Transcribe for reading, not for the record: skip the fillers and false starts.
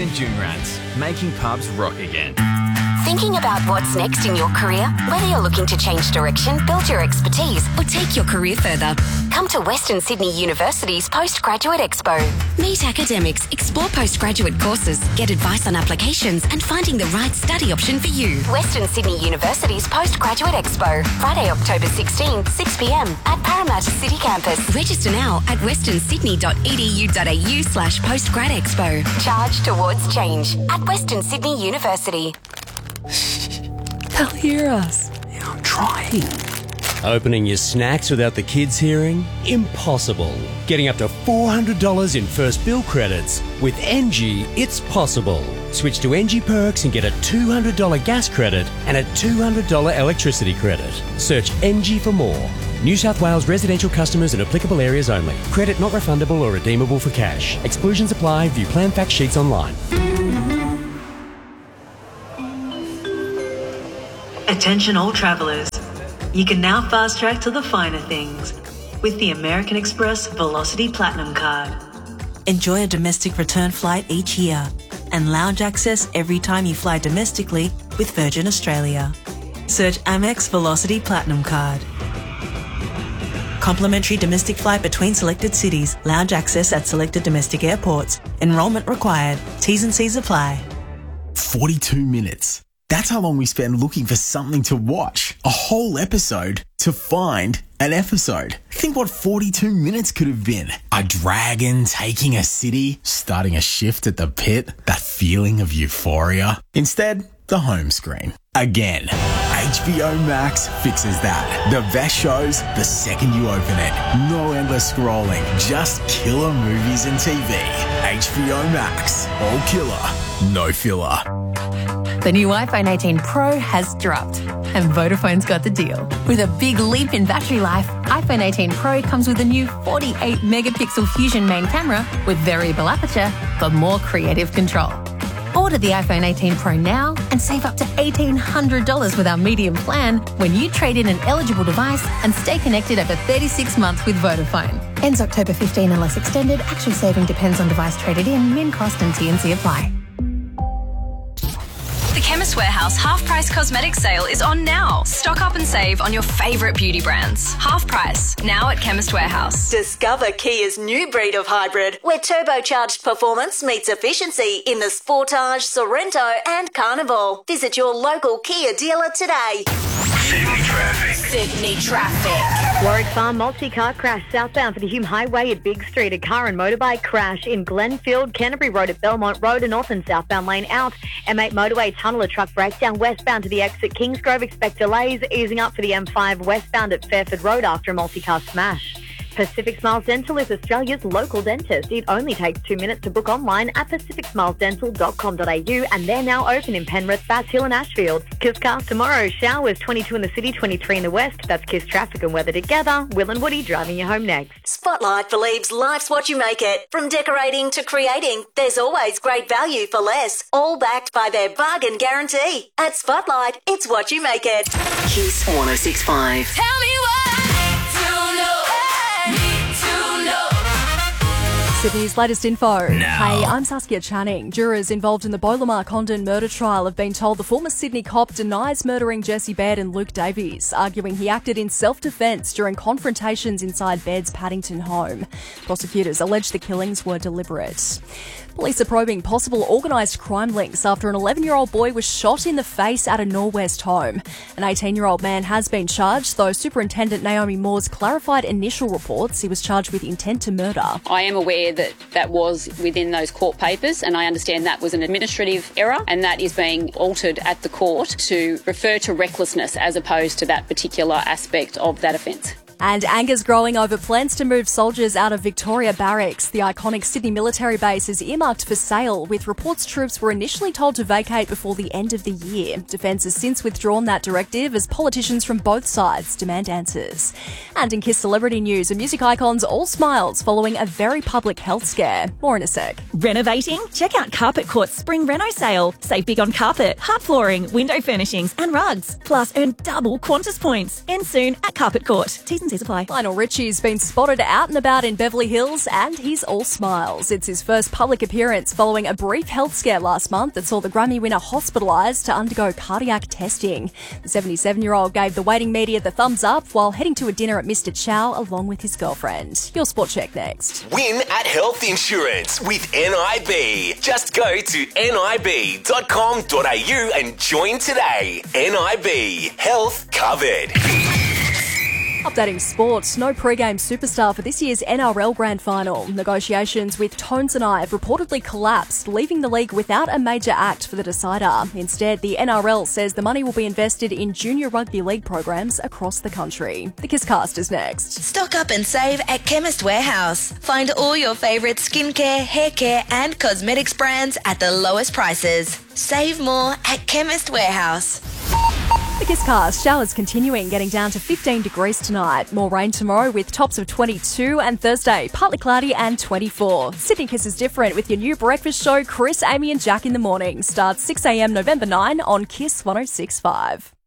Joonrats, making pubs rock again. Thinking about what's next in your career? Whether you're looking to change direction, build your expertise, or take your career further, come to Western Sydney University's Postgraduate Expo. Meet academics, explore postgraduate courses, get advice on applications, and finding the right study option for you. Western Sydney University's Postgraduate Expo, Friday, October 16th, 6 p.m. at Parramatta City Campus. Register now at westernsydney.edu.au/postgradexpo. Charge towards change at Western Sydney University. They'll hear us. Yeah, I'm trying. Opening your snacks without the kids hearing? Impossible. Getting up to $400 in first bill credits. With NG, it's possible. Switch to NG Perks and get a $200 gas credit and a $200 electricity credit. Search NG for more. New South Wales residential customers in applicable areas only. Credit not refundable or redeemable for cash. Exclusions apply. View plan fact sheets online. Attention all travellers. You can now fast track to the finer things with the American Express Velocity Platinum Card. Enjoy a domestic return flight each year and lounge access every time you fly domestically with Virgin Australia. Search Amex Velocity Platinum Card. Complimentary domestic flight between selected cities. Lounge access at selected domestic airports. Enrolment required. T's and C's apply. 42 minutes. That's how long we spend looking for something to watch. A whole episode to find an episode. Think what 42 minutes could have been. A dragon taking a city, starting a shift at the pit, that feeling of euphoria. Instead, the home screen. Again, HBO Max fixes that. The best shows the second you open it. No endless scrolling, just killer movies and TV. HBO Max. All killer, no filler. The new iPhone 18 Pro has dropped, and Vodafone's got the deal. With a big leap in battery life, iPhone 18 Pro comes with a new 48-megapixel Fusion main camera with variable aperture for more creative control. Order the iPhone 18 Pro now and save up to $1,800 with our medium plan when you trade in an eligible device and stay connected over 36 months with Vodafone. Ends October 15 unless extended. Actual saving depends on device traded in, min cost and T&C apply. The Chemist Warehouse half-price cosmetic sale is on now. Stock up and save on your favourite beauty brands. Half price, now at Chemist Warehouse. Discover Kia's new breed of hybrid, where turbocharged performance meets efficiency in the Sportage, Sorrento and Carnival. Visit your local Kia dealer today. Sydney traffic. Sydney traffic. Warwick Farm multi-car crash southbound for the Hume Highway at Big Street. A car and motorbike crash in Glenfield, Canterbury Road at Belmont Road, and north and southbound lane out. M8 motorway tunnel, a truck breakdown westbound to the exit Kingsgrove. Expect delays easing up for the M5 westbound at Fairford Road after a multi-car smash. Pacific Smiles Dental is Australia's local dentist. It only takes 2 minutes to book online at pacificsmilesdental.com.au, and they're now open in Penrith, Bass Hill and Ashfield. Kiss Cast tomorrow. Showers 22 in the city, 23 in the west. That's Kiss traffic and weather together. Will and Woody driving you home next. Spotlight believes life's what you make it. From decorating to creating, there's always great value for less. All backed by their bargain guarantee. At Spotlight, it's what you make it. Kiss 106.5. Tell me what Sydney's latest info. Now. Hey, I'm Saskia Channing. Jurors involved in the Bolamar Condon murder trial have been told the former Sydney cop denies murdering Jesse Baird and Luke Davies, arguing he acted in self-defence during confrontations inside Baird's Paddington home. Prosecutors allege the killings were deliberate. Police are probing possible organised crime links after an 11-year-old boy was shot in the face at a Norwest home. An 18-year-old man has been charged, though Superintendent Naomi Moores clarified initial reports he was charged with intent to murder. I am aware that that was within those court papers, and I understand that was an administrative error, and that is being altered at the court to refer to recklessness as opposed to that particular aspect of that offence. And anger's growing over plans to move soldiers out of Victoria Barracks. The iconic Sydney military base is earmarked for sale, with reports troops were initially told to vacate before the end of the year. Defence has since withdrawn that directive as politicians from both sides demand answers. And in Kiss celebrity news, a music icon's all smiles following a very public health scare. More in a sec. Renovating? Check out Carpet Court's Spring Reno sale. Save big on carpet, hard flooring, window furnishings and rugs. Plus earn double Qantas points. End soon at Carpet Court. T's and T's apply. Lionel Richie's been spotted out and about in Beverly Hills and he's all smiles. It's his first public appearance following a brief health scare last month that saw the Grammy winner hospitalised to undergo cardiac testing. The 77-year-old gave the waiting media the thumbs up while heading to a dinner at Mr. Chow along with his girlfriend. Your Sport Check next. Win at Health Insurance with NIB. Just go to nib.com.au and join today. NIB. Health covered. Updating sports, no pre-game superstar for this year's NRL Grand Final. Negotiations with Tones and I have reportedly collapsed, leaving the league without a major act for the decider. Instead, the NRL says the money will be invested in junior rugby league programs across the country. The Kisscast is next. Stock up and save at Chemist Warehouse. Find all your favourite skincare, hair care and cosmetics brands at the lowest prices. Save more at Chemist Warehouse. The Kisscast, showers continuing, getting down to 15 degrees tonight. More rain tomorrow with tops of 22 and Thursday, partly cloudy and 24. Sydney Kiss is different with your new breakfast show, Chris, Amy and Jack in the Morning. Starts 6 a.m. November 9 on Kiss 106.5.